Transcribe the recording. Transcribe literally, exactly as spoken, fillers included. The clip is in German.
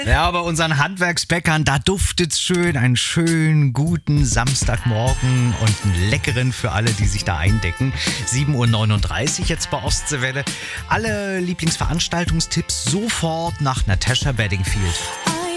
Ja, bei unseren Handwerksbäckern, da duftet's schön. Einen schönen, guten Samstagmorgen und einen leckeren für alle, die sich da eindecken. sieben Uhr neununddreißig jetzt bei Ostseewelle. Alle Lieblingsveranstaltungstipps sofort nach Natasha Bedingfield.